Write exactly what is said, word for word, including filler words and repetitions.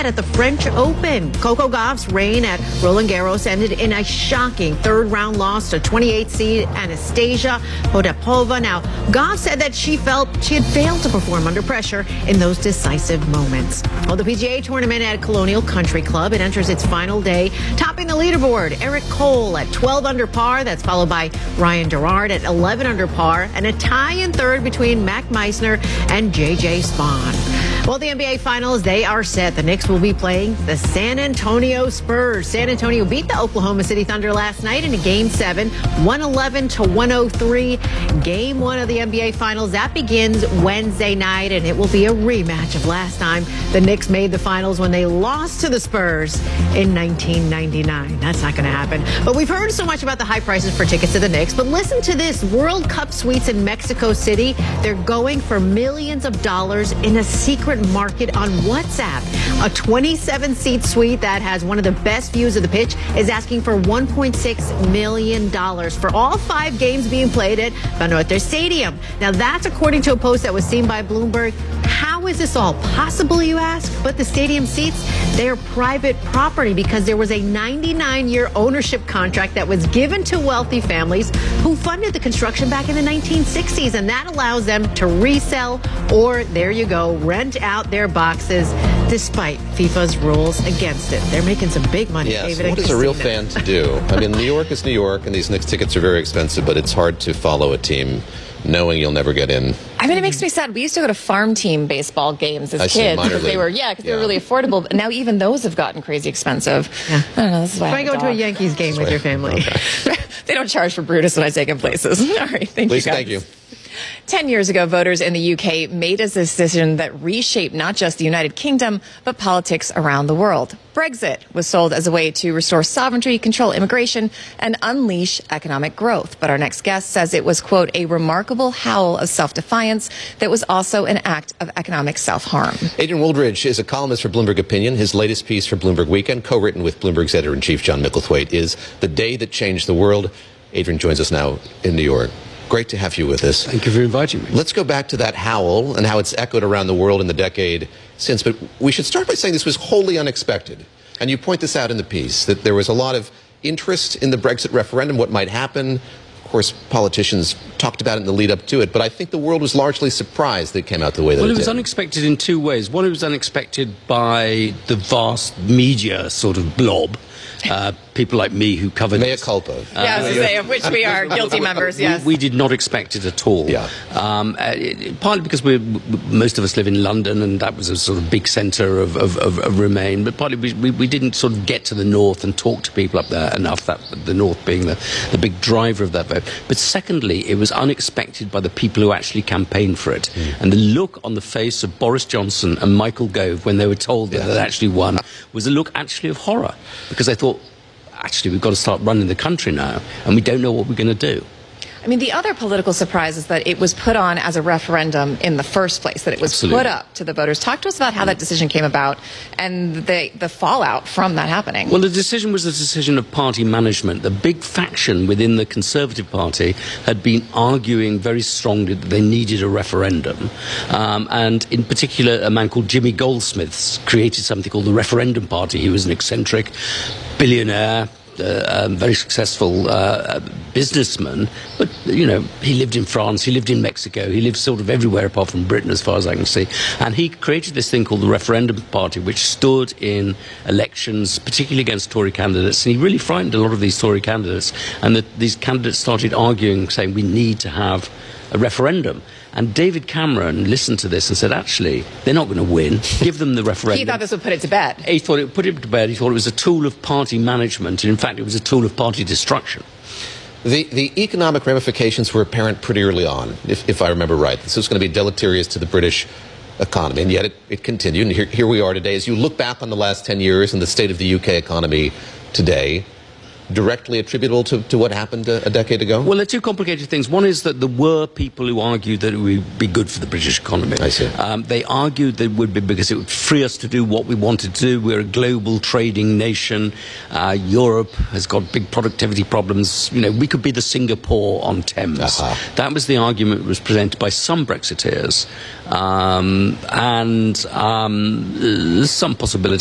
upset at the French Open. Coco Gauff's reign at Roland Garros ended in a shocking third-round loss to twenty-eighth seed Anastasia Potapova. Now, Gauff said that she felt she had failed to perform under pressure in those decisive moments. Well, the P G A tournament at Colonial Country Club, it enters its final day, topping the leaderboard. Eric Cole at twelve under par. That's followed by Ryan Gerard at eleven under par, and a tie in third between Mac Meisner and J J Spawn. Well, the N B A Finals, they are set. The Knicks will be playing the San Antonio Spurs. San Antonio beat the Oklahoma City Thunder last night in a Game seven, one eleven to one oh three. Game one of the N B A Finals, that begins Wednesday night, and it will be a rematch of last time the Knicks made the Finals when they lost to the Spurs in nineteen ninety-nine. That's not going to happen. But we've heard so much about the high prices for tickets to the Knicks, but listen to this. World Cup suites in Mexico City, they're going for millions of dollars in a secret market on WhatsApp. A twenty-seven seat suite that has one of the best views of the pitch is asking for one point six million dollars for all five games being played at Banorte Stadium. Now, that's according to a post that was seen by Bloomberg. How is this all possible, you ask? But the stadium seats, they're private property because there was a ninety-nine year ownership contract that was given to wealthy families who funded the construction back in the nineteen sixties, and that allows them to resell or, there you go, rent out their boxes despite FIFA's rules against it. They're making some big money, yes, David. What is a real fan to do? I mean, New York is New York, and these Knicks tickets are very expensive, but it's hard to follow a team knowing you'll never get in. I mean, it makes me sad. We used to go to farm team baseball games as I kids see, because they were, yeah, because yeah. they were really affordable. But now even those have gotten crazy expensive. Yeah. I don't know. This is why Try I to go to a Yankees game with your family. Okay. They don't charge for Brutus when I take them places. All right, thank Lisa, you, guys. thank you. Ten years ago, voters in the U K made a decision that reshaped not just the United Kingdom, but politics around the world. Brexit was sold as a way to restore sovereignty, control immigration, and unleash economic growth. But our next guest says it was, quote, a remarkable howl of self-defiance that was also an act of economic self-harm. Adrian Wooldridge is a columnist for Bloomberg Opinion. His latest piece for Bloomberg Weekend, co-written with Bloomberg's editor-in-chief, John Micklethwaite, is The Day That Changed the World. Adrian joins us now in New York. Great to have you with us. Thank you for inviting me. Let's go back to that howl and how it's echoed around the world in the decade since. But we should start by saying this was wholly unexpected. And you point this out in the piece, that there was a lot of interest in the Brexit referendum, what might happen. Of course, politicians talked about it in the lead up to it. But I think the world was largely surprised that it came out the way that well, it did. Well, it was unexpected in two ways. One, it was unexpected by the vast media sort of blob. Uh, people like me who covered Mea culpa. Uh, yeah, I was to say, of which we are guilty members, yes. We, we did not expect it at all. Yeah. Um, uh, it, partly because we're, most of us live in London, and that was a sort of big centre of, of, of, of Remain, but partly we, we, we didn't sort of get to the north and talk to people up there enough, that the north being the, the big driver of that vote. But secondly, it was unexpected by the people who actually campaigned for it. Mm. And the look on the face of Boris Johnson and Michael Gove when they were told that yeah. they'd actually won was a look actually of horror, because they thought, actually, we've got to start running the country now, and we don't know what we're going to do. I mean, the other political surprise is that it was put on as a referendum in the first place, that it was Absolutely. put up to the voters. Talk to us about how that decision came about and the, the fallout from that happening. Well, the decision was a decision of party management. The big faction within the Conservative Party had been arguing very strongly that they needed a referendum. Um, and in particular, a man called Jimmy Goldsmith created something called the Referendum Party. He was an eccentric billionaire, Uh, um, very successful uh, businessman, but, you know, he lived in France, he lived in Mexico, he lived sort of everywhere apart from Britain, as far as I can see. And he created this thing called the Referendum Party, which stood in elections, particularly against Tory candidates. And he really frightened a lot of these Tory candidates. And that these candidates started arguing, saying, we need to have a referendum. And David Cameron listened to this and said, actually, they're not going to win. Give them the referendum. He thought this would put it to bed. He thought it would put it to bed. He thought it was a tool of party management. And in fact, it was a tool of party destruction. The, the economic ramifications were apparent pretty early on, if, if I remember right. This was going to be deleterious to the British economy, and yet it, it continued. And here, here we are today. As you look back on the last ten years and the state of the U K economy today, directly attributable to, to what happened a, a decade ago? Well, there are two complicated things. One is that there were people who argued that it would be good for the British economy. I see. Um, they argued that it would be because it would free us to do what we wanted to do. We're a global trading nation. Uh, Europe has got big productivity problems. You know, we could be the Singapore on Thames. Uh-huh. That was the argument that was presented by some Brexiteers. Um, and um, some possibility